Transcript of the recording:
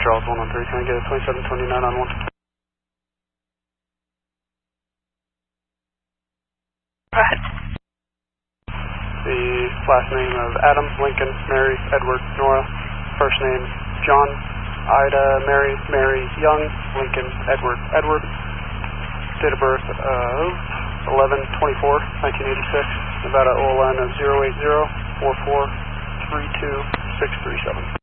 Charles 113, can I get a 2729 on 1? The last name of Adam, Lincoln, Mary, Edward, Nora. First name John, Ida, Mary, Mary, Young, Lincoln, Edward, Edward. Date of birth of 11/24/1986. Nevada OLN of 0804432 637.